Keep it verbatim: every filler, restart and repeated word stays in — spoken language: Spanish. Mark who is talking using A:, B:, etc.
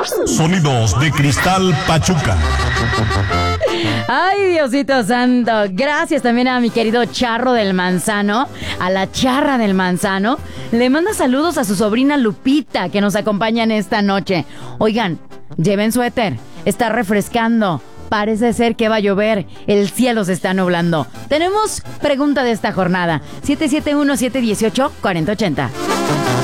A: Sonidos de Cristal Pachuca.
B: Ay, Diosito santo. Gracias también a mi querido Charro del Manzano, a la Charra del Manzano. Le manda saludos a su sobrina Lupita, que nos acompañan esta noche. Oigan, lleven suéter, está refrescando. Parece ser que va a llover, el cielo se está nublando. Tenemos pregunta de esta jornada: siete siete uno, siete uno ocho, cuatro cero ocho cero.